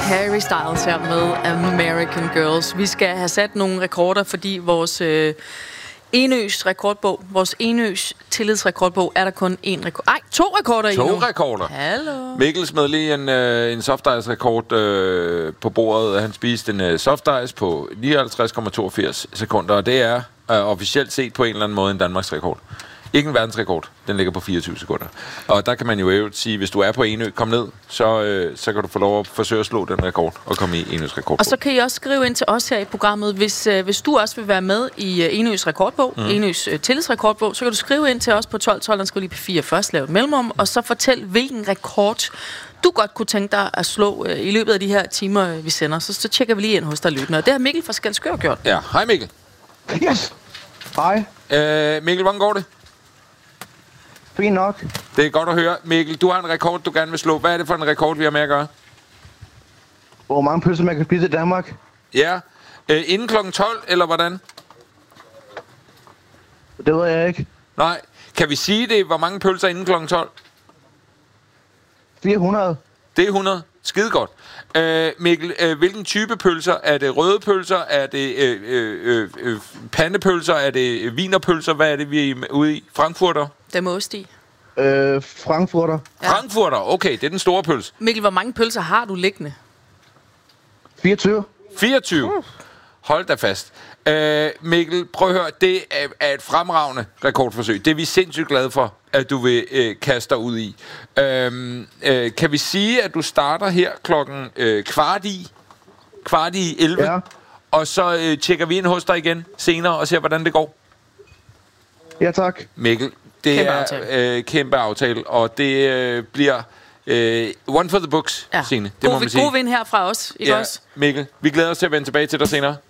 Harry Styles her med American Girls. Vi skal have sat nogle rekorder, fordi vores Enøs rekordbog, vores Enøs tillidsrekordbog, er der kun én rekord. Nej, 2 rekorder i nu. 2 rekorder. Hallo. Mikkel smed lige en soft ice rekord på bordet. Han spiste en soft ice på 59,82 sekunder, og det er officielt set på en eller anden måde en Danmarks rekord. Ikke en verdensrekord. Den ligger på 24 sekunder. Og der kan man jo sige, hvis du er på Enø, kom ned, så kan du få lov at forsøge at slå den rekord og komme i Enøs rekordbog. Og så kan I også skrive ind til os her i programmet, hvis du også vil være med i Enøs rekordbog, Enøs tillidsrekordbog, så kan du skrive ind til os på 1212, den skal lige på 4 først, lave et mellemrum, og så fortæl, hvilken rekord du godt kunne tænke dig at slå i løbet af de her timer, vi sender. Så tjekker vi lige ind hos dig lyttende. Og det har Mikkel fra Skanskør gjort. Ja, hej Mikkel. Yes. Hej. Mikkel, hvordan går det? Fint nok. Det er godt at høre. Mikkel, du har en rekord, du gerne vil slå. Hvad er det for en rekord, vi har med at gøre? Hvor mange pølser man kan spise i Danmark? Ja. Inden klokken 12, eller hvordan? Det ved jeg ikke. Nej. Kan vi sige det? Hvor mange pølser inden klokken 12? 400. Det er 100. Skide godt. Mikkel, hvilken type pølser? Er det røde pølser? Er det pandepølser? Er det wienerpølser? Hvad er det, vi er ude i? Frankfurter? Det må ost i. Frankfurter. Ja. Frankfurter, okay. Det er den store pølse. Mikkel, hvor mange pølser har du liggende? 24. 24. Hold da fast. Mikkel, prøv at høre. Det er et fremragende rekordforsøg. Det er vi sindssygt glade for, at du vil kaste dig ud i. Kan vi sige, at du starter her klokken kvart i 11? Ja. Og så tjekker vi ind hos dig igen senere og ser, hvordan det går. Ja, tak. Mikkel, det Kæmpe er kæmpe aftale, og det bliver one for the books, Signe. Det må man sige. God vind her fra os, ikke også? Mikkel, vi glæder os til at vende tilbage til dig senere.